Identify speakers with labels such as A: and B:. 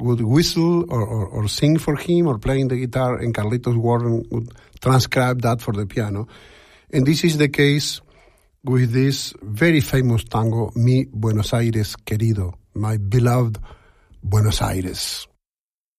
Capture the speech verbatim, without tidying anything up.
A: would whistle or, or, or sing for him or playing the guitar, and Carlitos Warren would transcribe that for the piano. And this is the case with this very famous tango, Mi Buenos Aires Querido, My Beloved Buenos Aires.